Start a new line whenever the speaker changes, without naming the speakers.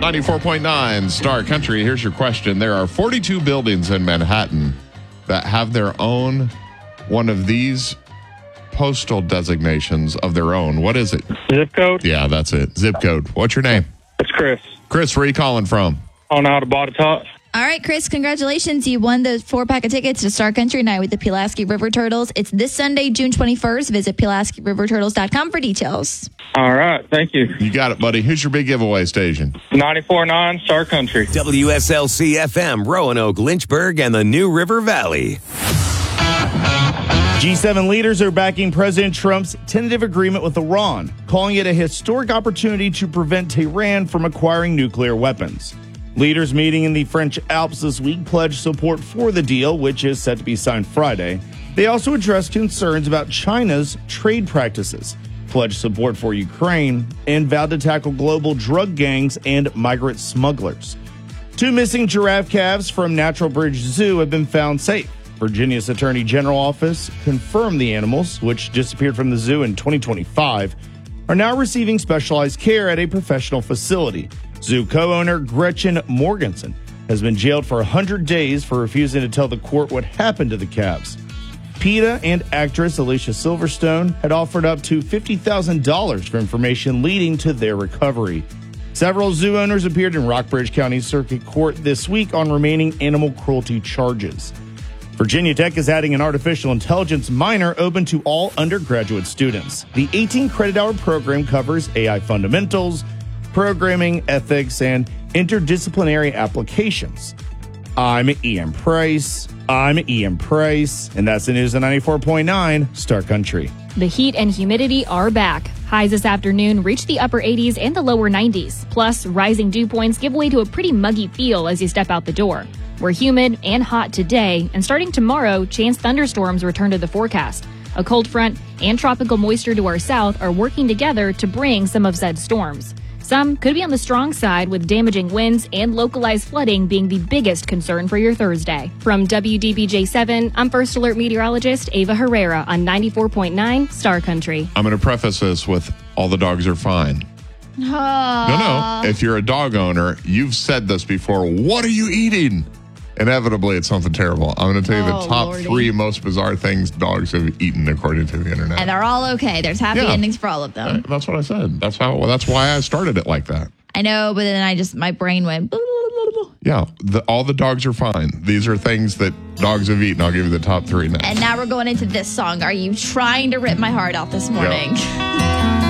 94.9 Star Country. Here's your question. There are 42 buildings in Manhattan that have their own one of these postal designations of their own. What is it?
Zip code?
Yeah, that's it. Zip code. What's your name?
It's Chris.
Chris, where are you calling from?
On out of Botetourt.
All right, Chris, congratulations. You won the 4-pack of tickets to Star Country Night with the Pulaski River Turtles. It's this Sunday, June 21st. Visit PulaskiRiverTurtles.com for details.
All right. Thank you.
You got it, buddy. Who's your big giveaway station?
94.9 Star Country.
WSLC FM, Roanoke, Lynchburg, and the New River Valley.
G7 leaders are backing President Trump's tentative agreement with Iran, calling it a historic opportunity to prevent Tehran from acquiring nuclear weapons. Leaders meeting in the French Alps this week pledged support for the deal, which is set to be signed Friday. They also addressed concerns about China's trade practices, pledged support for Ukraine, and vowed to tackle global drug gangs and migrant smugglers. 2 missing giraffe calves from Natural Bridge Zoo have been found safe. Virginia's Attorney General office confirmed the animals, which disappeared from the zoo in 2025, are now receiving specialized care at a professional facility. Zoo co-owner Gretchen Morgensen has been jailed for 100 days for refusing to tell the court what happened to the calves. PETA and actress Alicia Silverstone had offered up to $50,000 for information leading to their recovery. Several zoo owners appeared in Rockbridge County Circuit Court this week on remaining animal cruelty charges. Virginia Tech is adding an artificial intelligence minor open to all undergraduate students. The 18-credit-hour program covers AI fundamentals, programming, ethics, and interdisciplinary applications. I'm Ian Price. And that's the news on 94.9 Star Country.
The heat and humidity are back. Highs this afternoon reach the upper 80s and the lower 90s. Plus, rising dew points give way to a pretty muggy feel as you step out the door. We're humid and hot today, and starting tomorrow, chance thunderstorms return to the forecast. A cold front and tropical moisture to our south are working together to bring some of said storms. Some could be on the strong side, with damaging winds and localized flooding being the biggest concern for your Thursday. From WDBJ7, I'm First Alert meteorologist Ava Herrera on 94.9 Star Country.
I'm going to preface this with all the dogs are fine. No. If you're a dog owner, you've said this before. What are you eating? Inevitably, it's something terrible. I'm going to tell you the top 3 most bizarre things dogs have eaten according to the internet.
And they're all okay. There's happy endings for all of them.
That's what I said. That's why I started it like that.
I know, but then my brain went. Blah, blah, blah, blah.
Yeah, all the dogs are fine. These are things that dogs have eaten. I'll give you the top 3 now.
And now we're going into this song. Are you trying to rip my heart out this morning?
Yeah.